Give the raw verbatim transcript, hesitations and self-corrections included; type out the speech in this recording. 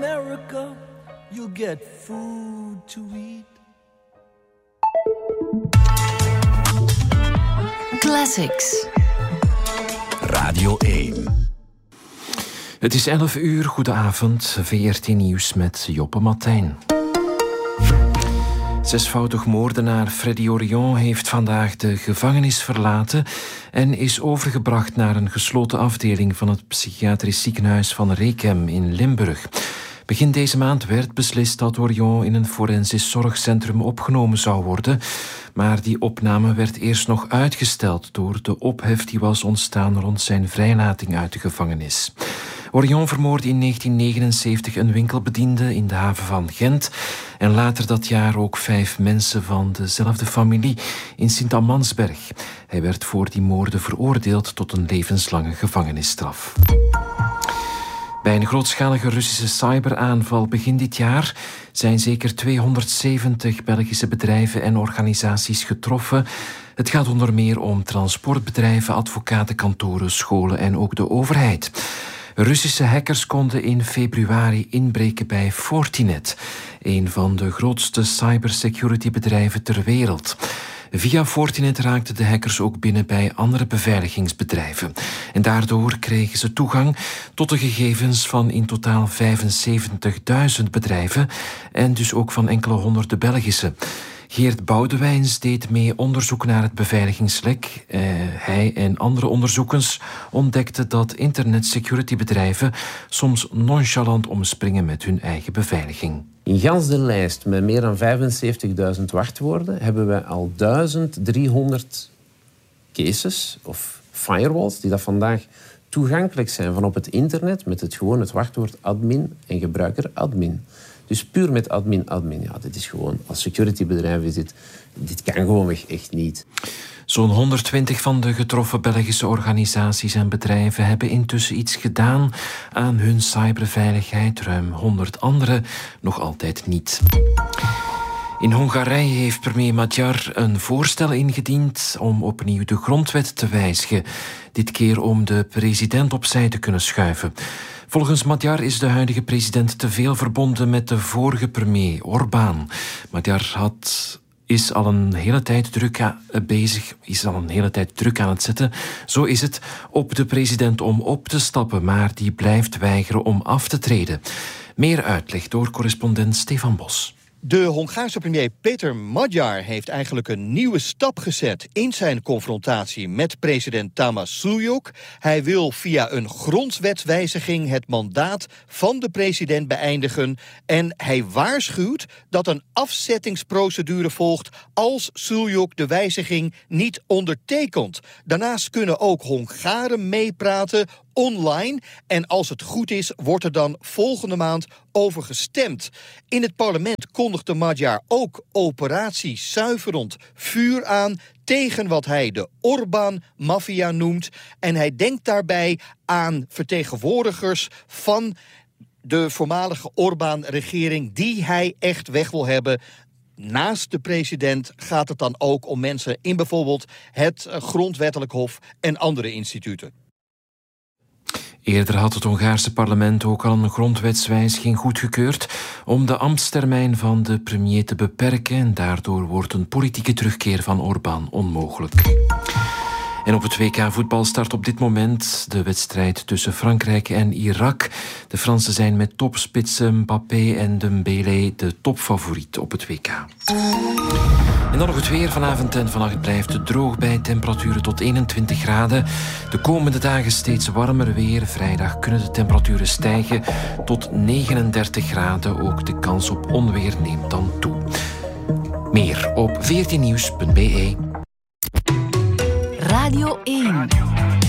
America, you'll get food to eat. Classics. Radio één. Het is elf uur, goedenavond, V R T Nieuws met Joppe Martijn. Zesvoudig moordenaar Freddy Orion heeft vandaag de gevangenis verlaten en is overgebracht naar een gesloten afdeling van het psychiatrisch ziekenhuis van Rekem in Limburg. Begin deze maand werd beslist dat Orion in een forensisch zorgcentrum opgenomen zou worden, maar die opname werd eerst nog uitgesteld door de ophef die was ontstaan rond zijn vrijlating uit de gevangenis. Orion vermoordde in negentien negenenzeventig een winkelbediende in de haven van Gent en later dat jaar ook vijf mensen van dezelfde familie in Sint-Amansberg. Hij werd voor die moorden veroordeeld tot een levenslange gevangenisstraf. Bij een grootschalige Russische cyberaanval begin dit jaar zijn zeker tweehonderdzeventig Belgische bedrijven en organisaties getroffen. Het gaat onder meer om transportbedrijven, advocatenkantoren, scholen en ook de overheid. Russische hackers konden in februari inbreken bij Fortinet, een van de grootste cybersecurity-bedrijven ter wereld. Via Fortinet raakten de hackers ook binnen bij andere beveiligingsbedrijven. En daardoor kregen ze toegang tot de gegevens van in totaal vijfenzeventigduizend bedrijven en dus ook van enkele honderden Belgische. Geert Boudewijns deed mee onderzoek naar het beveiligingslek. Uh, hij en andere onderzoekers ontdekten dat internetsecurity-bedrijven soms nonchalant omspringen met hun eigen beveiliging. In gans de lijst met meer dan vijfenzeventigduizend wachtwoorden hebben we al duizend driehonderd cases of firewalls die dat vandaag toegankelijk zijn van op het internet met het gewoon het wachtwoord admin en gebruiker admin. Dus puur met admin, admin, ja, dit is gewoon, als securitybedrijf is dit, dit kan gewoon echt niet. Zo'n honderdtwintig van de getroffen Belgische organisaties en bedrijven hebben intussen iets gedaan aan hun cyberveiligheid. Ruim honderd anderen nog altijd niet. In Hongarije heeft premier Magyar een voorstel ingediend om opnieuw de grondwet te wijzigen. Dit keer om de president opzij te kunnen schuiven. Volgens Magyar is de huidige president te veel verbonden met de vorige premier, Orbán. Magyar had... is al een hele tijd druk a- bezig, is al een hele tijd druk aan het zetten, zo is het, op de president om op te stappen, maar die blijft weigeren om af te treden. Meer uitleg door correspondent Stefan Bos. De Hongaarse premier Peter Magyar heeft eigenlijk een nieuwe stap gezet in zijn confrontatie met president Tamás Suljuk. Hij wil via een grondwetswijziging het mandaat van de president beëindigen en hij waarschuwt dat een afzettingsprocedure volgt als Suljuk de wijziging niet ondertekent. Daarnaast kunnen ook Hongaren meepraten online en als het goed is, wordt er dan volgende maand over gestemd. In het parlement kondigde Magyar ook operatie zuiverend vuur aan tegen wat hij de Orbán-maffia noemt. En hij denkt daarbij aan vertegenwoordigers van de voormalige Orbán-regering die hij echt weg wil hebben. Naast de president gaat het dan ook om mensen in bijvoorbeeld het Grondwettelijk Hof en andere instituten. Eerder had het Hongaarse parlement ook al een grondwetswijziging goedgekeurd om de ambtstermijn van de premier te beperken en daardoor wordt een politieke terugkeer van Orbán onmogelijk. En op het W K voetbal start op dit moment de wedstrijd tussen Frankrijk en Irak. De Fransen zijn met topspitsen Mbappé en Dembélé de topfavoriet op het W K. En dan nog het weer. Vanavond en vannacht blijft het droog bij temperaturen tot eenentwintig graden. De komende dagen steeds warmer weer. Vrijdag kunnen de temperaturen stijgen tot negenendertig graden. Ook de kans op onweer neemt dan toe. Meer op v r t nieuws punt b e. Radio één.